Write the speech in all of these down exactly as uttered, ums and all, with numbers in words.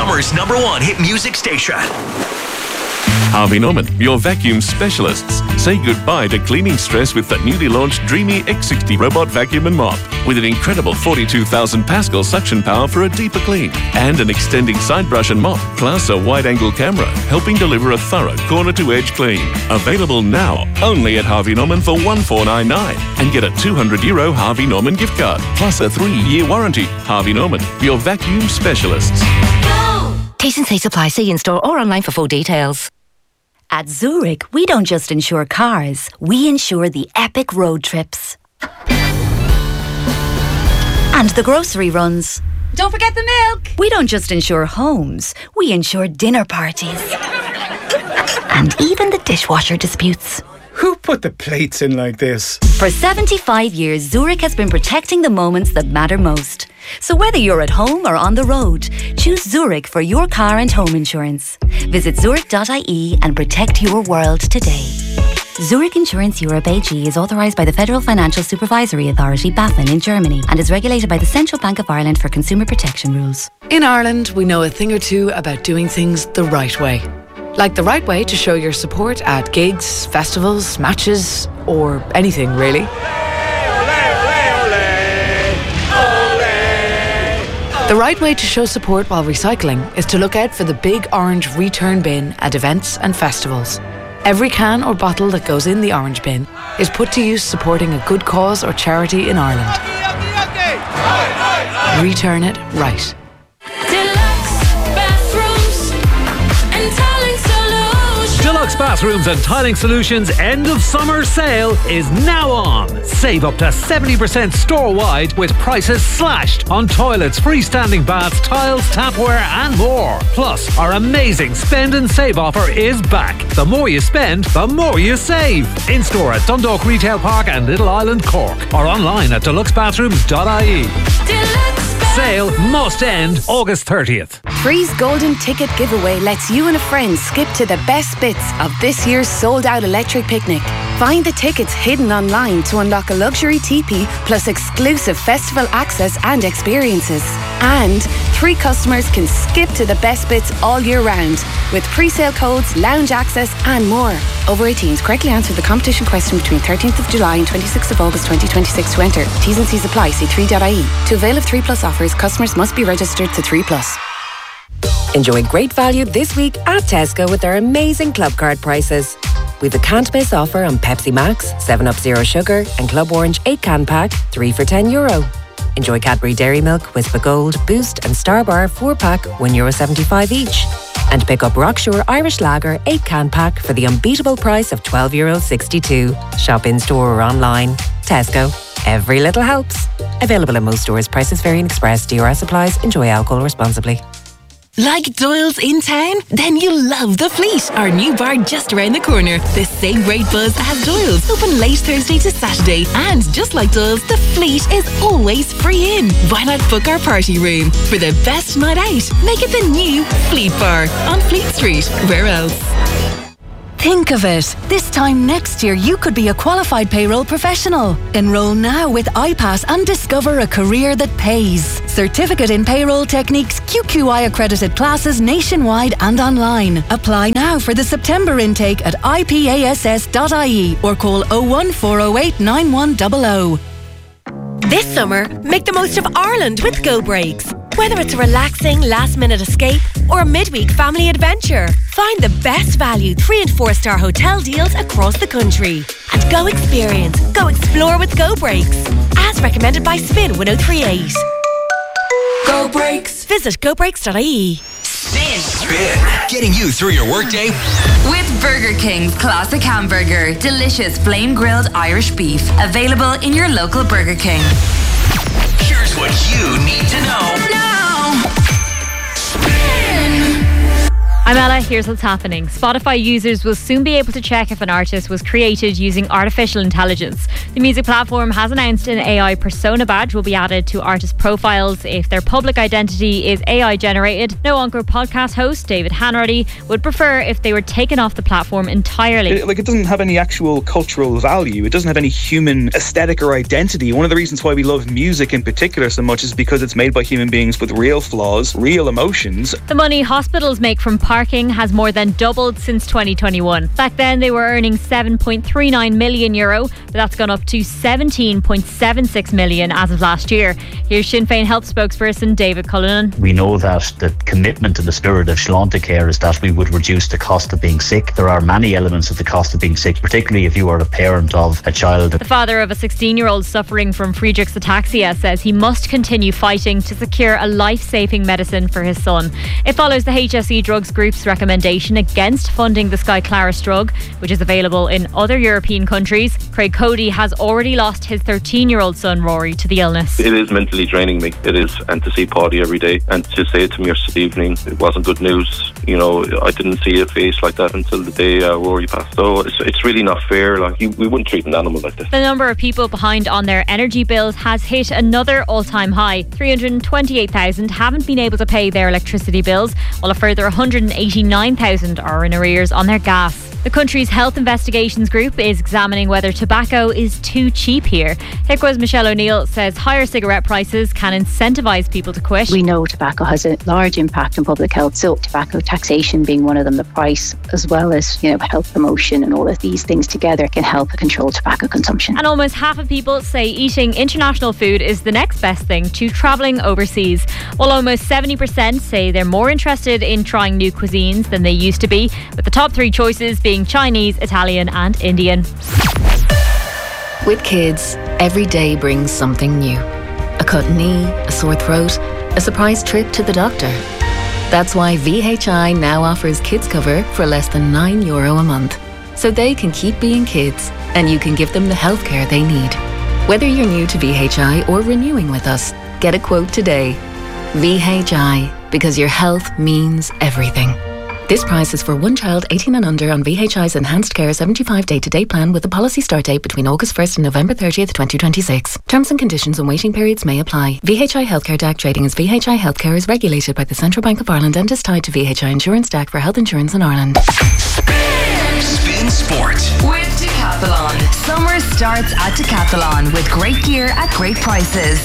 summer's number one hit music station. Harvey Norman, your vacuum specialists. Say goodbye to cleaning stress with the newly launched Dreamy X sixty robot vacuum and mop. With an incredible forty-two thousand pascal suction power for a deeper clean. And an extending side brush and mop, plus a wide-angle camera, helping deliver a thorough corner-to-edge clean. Available now, only at Harvey Norman for one four nine nine. And get a two hundred euro Harvey Norman gift card, plus a three-year warranty. Harvey Norman, your vacuum specialists. Go! T's and C's apply. See in-store or online for full details. At Zurich, we don't just insure cars, we insure the epic road trips. And the grocery runs. Don't forget the milk! We don't just insure homes, we insure dinner parties. And even the dishwasher disputes. Who put the plates in like this? For seventy-five years, Zurich has been protecting the moments that matter most. So whether you're at home or on the road, choose Zurich for your car and home insurance. Visit zurich dot I E and protect your world today. Zurich Insurance Europe A G is authorised by the Federal Financial Supervisory Authority, BaFin, in Germany and is regulated by the Central Bank of Ireland for consumer protection rules. In Ireland, we know a thing or two about doing things the right way. Like the right way to show your support at gigs, festivals, matches, or anything really. The right way to show support while recycling is to look out for the big orange return bin at events and festivals. Every can or bottle that goes in the orange bin is put to use supporting a good cause or charity in Ireland. Return it right. Deluxe Bathrooms and Tiling Solutions end of summer sale is now on. Save up to seventy percent store-wide with prices slashed on toilets, freestanding baths, tiles, tapware and more. Plus, our amazing spend and save offer is back. The more you spend, the more you save. In-store at Dundalk Retail Park and Little Island, Cork. Or online at deluxe bathrooms dot I E. Deluxe Sale must end August thirtieth. Free's Golden Ticket Giveaway lets you and a friend skip to the best bits of this year's sold-out electric picnic. Find the tickets hidden online to unlock a luxury teepee plus exclusive festival access and experiences. And three customers can skip to the best bits all year round with pre-sale codes, lounge access and more. Over eighteens, correctly answer the competition question between thirteenth of July and twenty-sixth of August twenty twenty-six to enter. T's and C's apply. See three dot I E. To avail of three plus offers, customers must be registered to three plus. Enjoy great value this week at Tesco with our amazing Club Card prices. We've a can't miss offer on Pepsi Max, seven up Zero Sugar and Club Orange eight can pack, three for ten euro. Enjoy Cadbury Dairy Milk, Whisper Gold, Boost and Star Bar four pack, one euro seventy-five each. And pick up Rockshore Irish Lager eight can pack for the unbeatable price of twelve euro sixty-two. Shop in store or online. Tesco. Every little helps. Available in most stores. Prices vary in Express. D R S applies. Enjoy alcohol responsibly. Like Doyle's in town? Then you'll love The Fleet, our new bar just around the corner. The same great buzz as Doyle's, open late Thursday to Saturday. And just like Doyle's, The Fleet is always free in. Why not book our party room? For the best night out, make it the new Fleet Bar on Fleet Street. Where else? Think of it. This time next year, you could be a qualified payroll professional. Enroll now with I PASS and discover a career that pays. Certificate in Payroll Techniques, Q Q I accredited classes nationwide and online. Apply now for the September intake at I P A S S dot I E or call oh one four oh eight nine one zero zero. This summer, make the most of Ireland with Go Breaks. Whether it's a relaxing last-minute escape or a midweek family adventure, find the best value three and four star hotel deals across the country. And go experience, go explore with Go Breaks. As recommended by Spin one oh three eight. Go Breaks. Visit go breaks dot I E. Spin. Spin. Getting you through your workday. With Burger King's Classic Hamburger. Delicious flame-grilled Irish beef. Available in your local Burger King. Here's what you need to know. Now. And Ella, here's what's happening. Spotify users will soon be able to check if an artist was created using artificial intelligence. The music platform has announced an A I persona badge will be added to artist profiles if their public identity is A I generated. No Encore podcast host David Hanratty would prefer if they were taken off the platform entirely. It, like it doesn't have any actual cultural value. It doesn't have any human aesthetic or identity. One of the reasons why we love music in particular so much is because it's made by human beings with real flaws, real emotions. The money hospitals make from parking has more than doubled since twenty twenty-one. Back then they were earning seven point three nine million euro, but that's gone up to seventeen point seven six million as of last year. Here's Sinn Féin Health spokesperson David Cullinan. We know that the commitment and the spirit of Sláinte Care is that we would reduce the cost of being sick. There are many elements of the cost of being sick, particularly if you are a parent of a child. The father of a sixteen-year-old suffering from Friedreich's ataxia says he must continue fighting to secure a life-saving medicine for his son. It follows the H S E Drugs Group's recommendation against funding the Skyclarys drug, which is available in other European countries. Craig Cody has already lost his thirteen-year-old son Rory to the illness. It is mentally draining me. It is. And to see Paddy every day and to say it to me yesterday evening, it wasn't good news. You know, I didn't see a face like that until the day uh, Rory passed. So it's, it's really not fair. Like you, we wouldn't treat an animal like this. The number of people behind on their energy bills has hit another all-time high. three hundred twenty-eight thousand haven't been able to pay their electricity bills, while a further one hundred eighty-nine thousand are in arrears on their gas. The country's Health Investigations Group is examining whether tobacco is too cheap here. H I C Wa's Michelle O'Neill says higher cigarette prices can incentivise people to quit. We know tobacco has a large impact on public health, so tobacco taxation being one of them, the price as well as, you know, health promotion and all of these things together can help control tobacco consumption. And almost half of people say eating international food is the next best thing to travelling overseas, while almost seventy percent say they're more interested in trying new cuisines than they used to be, with the top three choices being Chinese, Italian and Indian. With kids, every day brings something new. A cut knee, a sore throat, a surprise trip to the doctor. That's why V H I now offers kids cover for less than nine euro a month. So they can keep being kids and you can give them the healthcare they need. Whether you're new to V H I or renewing with us, get a quote today. V H I, because your health means everything. This price is for one child eighteen and under on V H I's Enhanced Care seventy-five day-to-day plan with a policy start date between August first and November thirtieth, twenty twenty-six. Terms and conditions and waiting periods may apply. V H I Healthcare D A C trading as V H I Healthcare is regulated by the Central Bank of Ireland and is tied to V H I Insurance D A C for health insurance in Ireland. Spin Sport with Decathlon. Summer starts at Decathlon with great gear at great prices.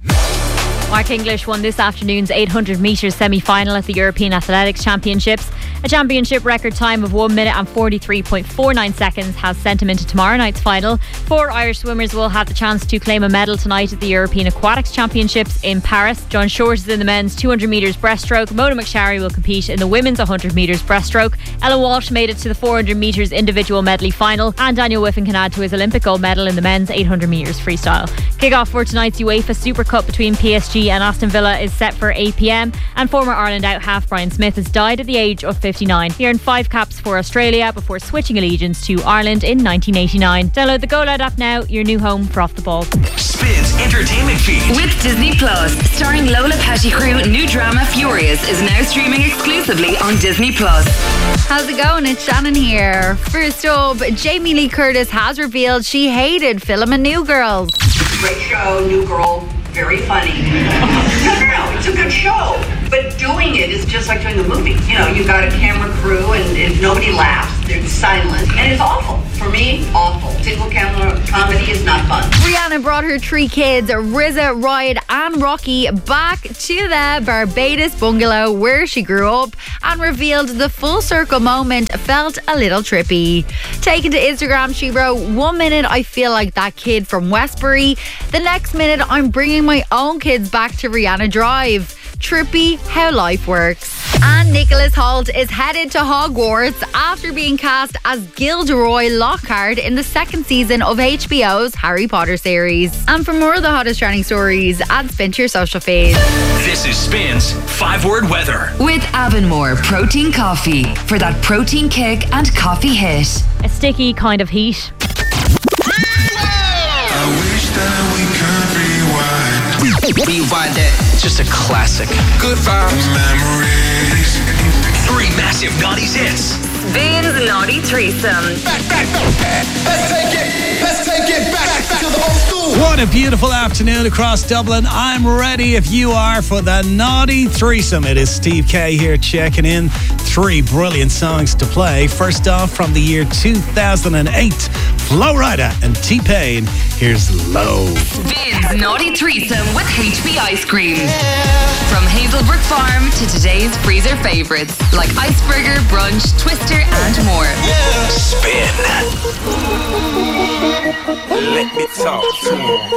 Mark English won this afternoon's eight hundred metres semi-final at the European Athletics Championships. A championship record time of one minute and forty-three point four nine seconds has sent him into tomorrow night's final. Four Irish swimmers will have the chance to claim a medal tonight at the European Aquatics Championships in Paris. John Short is in the men's two hundred metres breaststroke. Mona McSharry will compete in the women's one hundred metres breaststroke. Ellen Walsh made it to the four hundred metres individual medley final, and Daniel Whiffen can add to his Olympic gold medal in the men's eight hundred metres freestyle. Kick-off for tonight's UEFA Super Cup between P S G and Aston Villa is set for eight p.m, and former Ireland out-half Brian Smith has died at the age of fifty-nine. He earned five caps for Australia before switching allegiance to Ireland in nineteen eighty-nine. Download the Go Loud app now, your new home for Off the Ball. Spins entertainment feed with Disney Plus. Starring Lola Pettigrew, new drama Furious is now streaming exclusively on Disney Plus. How's it going? It's Shannon here. First up, Jamie Lee Curtis has revealed she hated filming New Girl. Great show, New Girl, very funny. No, no, no, it's a good show. But doing it is just like doing the movie. You know, you got a camera crew and, and nobody laughs. They're silent. And it's awful. For me, awful. Single camera comedy is not fun. Rihanna brought her three kids, R Z A, Ryan and Rocky, back to the Barbados bungalow where she grew up and revealed the full circle moment felt a little trippy. Taken to Instagram, she wrote, one minute I feel like that kid from Westbury. The next minute I'm bringing my own kids back to Rihanna Drive. Trippy how life works. And Nicholas Hoult is headed to Hogwarts after being cast as Gilderoy Lockhart in the second season of H B O's Harry Potter series. And for more of the hottest trending stories, add Spin to your social feed. This is Spin's five-word weather. With Avonmore Protein Coffee for that protein kick and coffee hit. A sticky kind of heat. I wish that we could rewind. Rewind that. Just a classic. Good vibes. Memories. Three massive noughties hits. Spins Naughty Threesome. Let's take it. Let's take it back to the old school. What a beautiful afternoon across Dublin. I'm ready if you are for the Naughty Threesome. It is Steve K here checking in. Three brilliant songs to play. First off, from the year two thousand eight, Flo Rida and T-Pain. Here's Low. Spins Naughty Threesome with H B Ice Cream. From Hazelbrook Farm to today's freezer favourites like Iceberger, Brunch, Twister and more. Spin. Let me talk to you.